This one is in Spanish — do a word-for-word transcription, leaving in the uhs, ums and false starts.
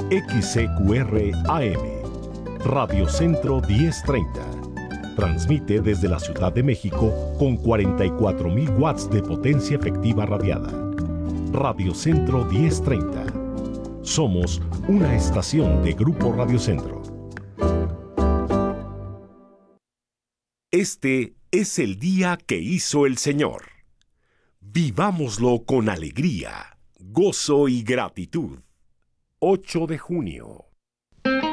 X C Q R A M, Radio Centro diez treinta. Transmite desde la Ciudad de México con cuarenta y cuatro mil watts de potencia efectiva radiada. Radio Centro diez treinta. Somos una estación de Grupo Radio Centro. Este es el día que hizo el Señor. Vivámoslo con alegría, gozo y gratitud. ocho de junio.